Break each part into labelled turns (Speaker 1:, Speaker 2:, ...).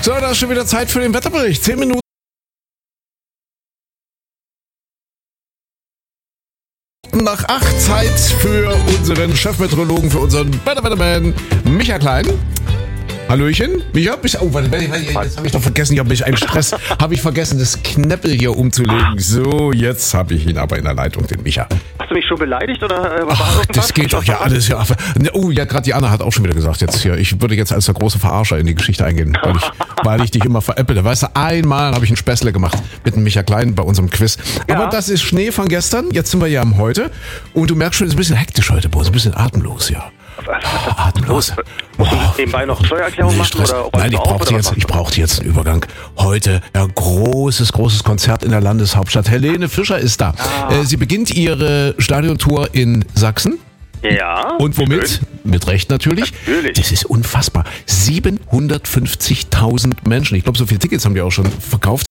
Speaker 1: So, da ist schon wieder Zeit für den Wetterbericht. 10 Minuten nach 8, Zeit für unseren Chefmeteorologen, für unseren Wetterman, Micha Klein. Hallöchen, Micha, jetzt habe ich doch vergessen, ich habe mich einen Stress, habe ich vergessen, das Knäppel hier umzulegen. So, jetzt habe ich ihn aber in der Leitung, den Micha.
Speaker 2: Hast du mich schon beleidigt oder
Speaker 1: Ach, das geht doch ja alles, ja. Oh, ja, gerade die Anna hat auch schon wieder gesagt, jetzt hier, ich würde jetzt als der große Verarscher in die Geschichte eingehen, weil ich dich immer veräpple. Weißt du, einmal habe ich ein Späßle gemacht mit dem Micha Klein bei unserem Quiz. Ja. Aber das ist Schnee von gestern, jetzt sind wir ja am Heute und du merkst schon, es ist ein bisschen hektisch heute, Bo, ein bisschen atemlos, ja. Atemlos.
Speaker 2: Muss ich nebenbei noch Steuererklärung machen? Oder
Speaker 1: nein, ich brauchte jetzt einen Übergang. Heute ja, großes Konzert in der Landeshauptstadt. Helene Fischer ist da. Sie beginnt ihre Stadiontour in Sachsen.
Speaker 2: Ja.
Speaker 1: Und womit? Schön. Mit Recht natürlich. Das ist unfassbar. 750.000 Menschen. Ich glaube, so viele Tickets haben die auch schon verkauft.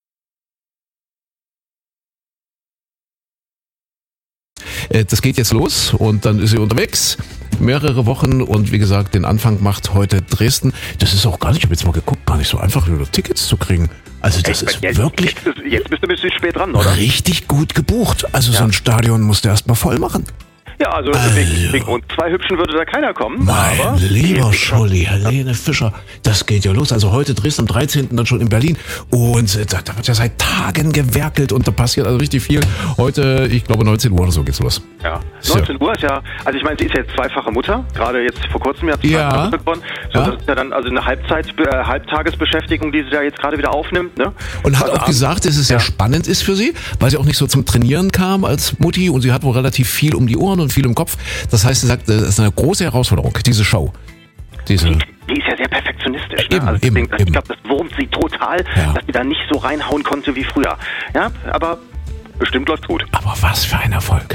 Speaker 1: Das geht jetzt los und dann ist sie unterwegs. Mehrere Wochen und wie gesagt, den Anfang macht heute Dresden. Das ist auch gar nicht, ich habe jetzt mal geguckt, gar nicht so einfach, Tickets zu kriegen. Also das ist wirklich...
Speaker 2: Jetzt bist du ein bisschen spät dran, oder?
Speaker 1: Richtig gut gebucht. Also so ein Stadion musst du erstmal voll machen.
Speaker 2: Ja, also wegen uns 2 Hübschen würde da keiner kommen.
Speaker 1: Mein lieber Scholli, Helene Fischer, das geht ja los. Also heute Dresden, am 13. dann schon in Berlin. Und da wird ja seit Tagen gewerkelt und da passiert also richtig viel. Heute, ich glaube 19 Uhr oder so geht's los.
Speaker 2: Ja, 19 Uhr ist ja, also ich meine, sie ist ja jetzt zweifache Mutter, gerade jetzt vor kurzem ja zweifache Mutter geworden. So, das ist ja dann also eine Halbtagesbeschäftigung, die sie da jetzt gerade wieder aufnimmt. Ne?
Speaker 1: Und hat auch gesagt, dass es sehr spannend ist für sie, weil sie auch nicht so zum Trainieren kam als Mutti und sie hat wohl relativ viel um die Ohren und viel im Kopf. Das heißt, sie sagt, das ist eine große Herausforderung, diese Show. Die ist ja
Speaker 2: sehr perfektionistisch. Ne? Ich glaube, das wurmt sie total, dass sie da nicht so reinhauen konnte wie früher. Ja, aber bestimmt läuft's gut.
Speaker 1: Aber was für ein Erfolg.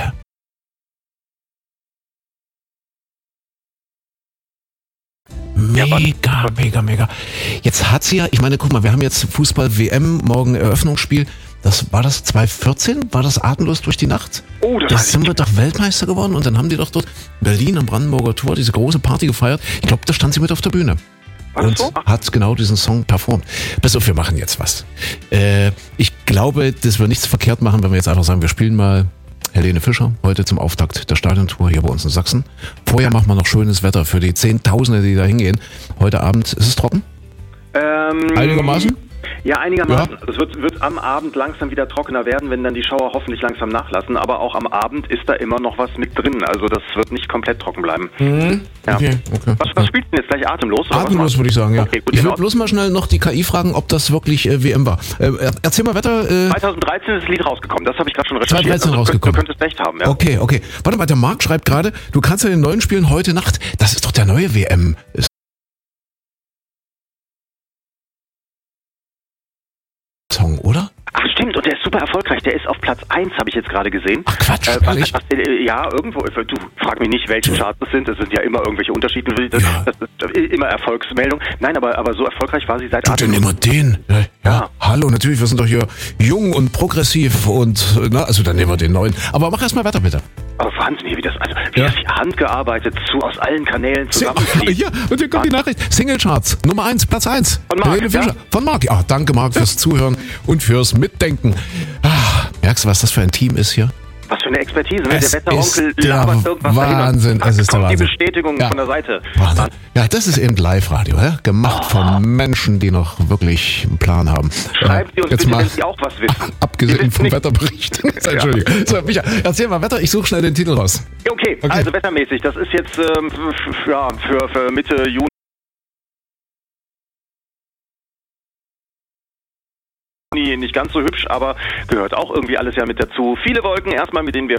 Speaker 1: Mega. Jetzt hat sie ja, ich meine, guck mal, wir haben jetzt Fußball-WM, morgen Eröffnungsspiel. War das 2014? War das atemlos durch die Nacht? Oh, das sind wir doch Weltmeister geworden und dann haben die doch dort in Berlin am Brandenburger Tor diese große Party gefeiert. Ich glaube, da stand sie mit auf der Bühne. Und hat genau diesen Song performt. Pass auf, wir machen jetzt was. Ich glaube, dass wir nichts verkehrt machen, wenn wir jetzt einfach sagen, wir spielen mal Helene Fischer heute zum Auftakt der Stadiontour hier bei uns in Sachsen. Vorher machen wir noch schönes Wetter für die Zehntausende, die da hingehen. Heute Abend, ist es trocken? Einigermaßen?
Speaker 2: Ja, einigermaßen. Ja. Es wird am Abend langsam wieder trockener werden, wenn dann die Schauer hoffentlich langsam nachlassen. Aber auch am Abend ist da immer noch was mit drin. Also das wird nicht komplett trocken bleiben. Ja. Okay. Was spielt denn jetzt gleich atemlos?
Speaker 1: Atemlos würde ich sagen, ja. Okay, gut, ich würde bloß mal schnell noch die KI fragen, ob das wirklich WM war. Erzähl mal Wetter.
Speaker 2: 2013 ist das Lied rausgekommen. Das habe ich gerade schon recherchiert.
Speaker 1: 2013 rausgekommen.
Speaker 2: Du könntest recht haben, ja.
Speaker 1: Okay. Warte mal, der Marc schreibt gerade, du kannst ja den neuen spielen heute Nacht. Das ist doch der neue WM. Song, oder?
Speaker 2: Ach stimmt, und der ist super erfolgreich. Der ist auf Platz 1, habe ich jetzt gerade gesehen.
Speaker 1: Ach Quatsch,
Speaker 2: ja, irgendwo. Du frag mich nicht, welche Charts das sind. Es sind ja immer irgendwelche Unterschiede. Das ist immer Erfolgsmeldung. Nein, aber so erfolgreich war sie seit
Speaker 1: Dann nehmen wir den. Ja, hallo, natürlich, wir sind doch hier jung und progressiv und, also dann nehmen wir den neuen. Aber mach erst mal weiter, bitte.
Speaker 2: Aber Wahnsinn, wie das handgearbeitet aus allen Kanälen zusammen.
Speaker 1: Ja, und hier kommt die Nachricht. Singlecharts, Nummer 1, Platz 1.
Speaker 2: Von Marc.
Speaker 1: Von Marc. Ja, danke Marc fürs Zuhören und fürs Mitdenken. Merkst du, was das für ein Team ist hier?
Speaker 2: Was für eine Expertise, ne? Der Wetteronkel labert irgendwas
Speaker 1: Wahnsinn, es ist der Wahnsinn.
Speaker 2: Die Bestätigung von der Seite.
Speaker 1: Wahnsinn. Ja, das ist eben Live-Radio, gemacht von Menschen, die noch wirklich einen Plan haben.
Speaker 2: Schreiben Sie uns jetzt bitte, wenn Sie auch was wissen.
Speaker 1: Abgesehen vom Wetterbericht. Entschuldigung. So, Micha, erzähl mal Wetter, ich suche schnell den Titel raus.
Speaker 2: Okay, also wettermäßig, das ist jetzt für Mitte Juni. Nicht ganz so hübsch, aber gehört auch irgendwie alles ja mit dazu. Viele Wolken erstmal, mit denen wir